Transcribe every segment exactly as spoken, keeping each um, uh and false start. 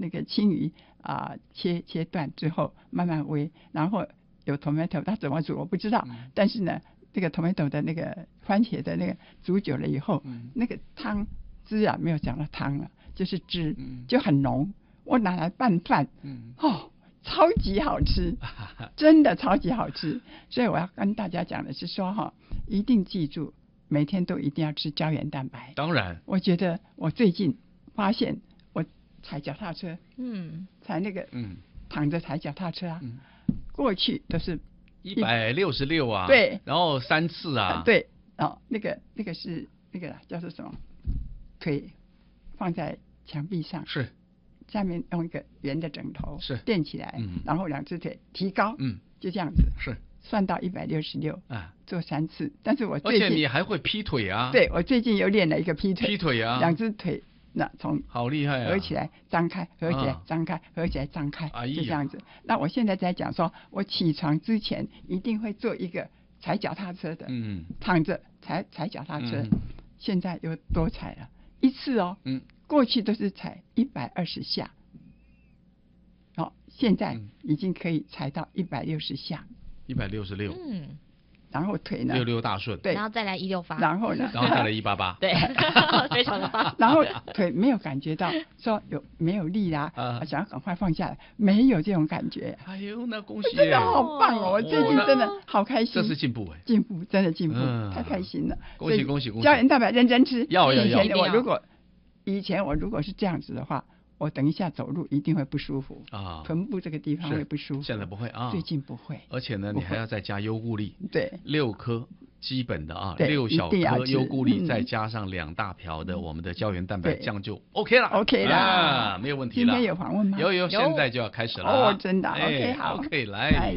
那个青鱼啊、呃、切切断之后慢慢煨，然后有 tomato， 它怎么煮我不知道，嗯、但是呢，这个 tomato 的那个番茄的那个煮久了以后，嗯、那个汤汁啊没有讲到汤了，就是汁，嗯、就很浓。我拿来拌饭，嗯、哦，超级好吃，真的超级好吃。所以我要跟大家讲的是说哈，一定记住。每天都一定要吃胶原蛋白。 当然， 我觉得我最近发现，我踩脚踏车，嗯，踩那个，嗯，躺着踩脚踏车啊，嗯、过去都是一百六十六啊， 对， 然后三次啊， 啊对，哦，那个那个是那个叫做什么？腿放在墙壁上， 是， 下面用一个圆的枕头是垫起来，嗯，然后两只腿提高，嗯，就这样子， 是。 算到一百六十六啊，做三次。但是我最近而且你还会劈腿啊？ 对，我最近又练了一个劈腿。 劈腿啊！ 两只腿那从好厉害啊！ 合起来张开，合起来张开，合起来张开，就这样子。那我现在在讲说，我起床之前一定会做一个踩脚踏车的，嗯，躺着踩踩脚踏车。现在又多踩了一次哦，嗯，过去都是踩一百二十下，哦，现在已经可以踩到一百六十下。 一百六十六， 嗯，然后腿呢？ 六六大顺， 对，然后再来一六八， 然后呢？ 然后再来一八八， 对，非常的棒。 然后腿没有感觉到说有没有力啦、啊，啊、想要赶快放下来，没有这种感觉。 哎呦，那恭喜！ 真的好棒哦！我最近真的好开心， 这是进步哎， 进步真的进步，嗯、太开心了。 恭喜恭喜恭喜！ 胶原蛋白认真吃， 要要要。 以前我如果以前我如果是这样子的话。我等一下走路一定会不舒服啊，臀部这个地方会不舒服。 现在不会啊， 最近不会。 而且呢，你还要再加优固力， 对， 六颗基本的啊，六小颗优固力，再加上两大瓢的我们的胶原蛋白，这样就 OK 了 ，OK 了啊，没有问题了。 今天有访问吗？ 有有，现在就要开始了。 哦，真的 ，OK 好 ，OK 来。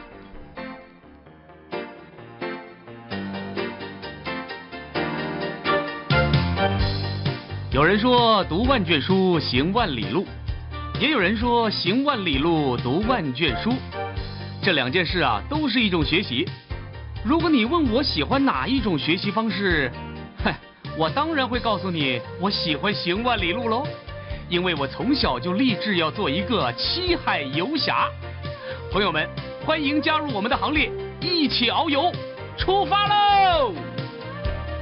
有人说读万卷书行万里路，也有人说行万里路读万卷书，这两件事啊都是一种学习。如果你问我喜欢哪一种学习方式，哼，我当然会告诉你我喜欢行万里路喽，因为我从小就立志要做一个七海游侠。朋友们，欢迎加入我们的行列，一起遨游，出发喽！